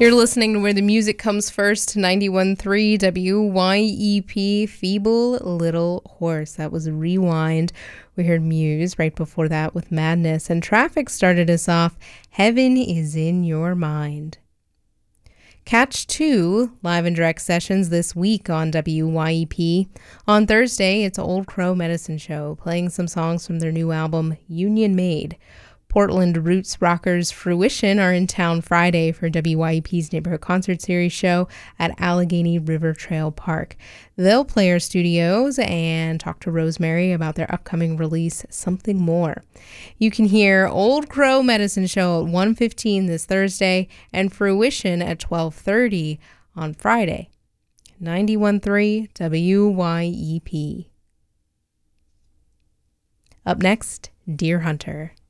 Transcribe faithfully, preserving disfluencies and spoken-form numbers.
You're listening to Where the Music Comes First, ninety-one point three W Y E P, Feeble Little Horse. That was Rewind. We heard Muse right before that with Madness, and Traffic started us off, Heaven is in Your Mind. Catch two live and direct sessions this week on W Y E P. On Thursday, it's Old Crow Medicine Show, playing some songs from their new album, Union Made. Portland roots rockers Fruition are in town Friday for W Y E P's Neighborhood Concert Series show at Allegheny River Trail Park. They'll play our studios and talk to Rosemary about their upcoming release, Something More. You can hear Old Crow Medicine Show at one fifteen this Thursday and Fruition at twelve thirty on Friday. ninety-one point three W Y E P. Up next, Deer Hunter.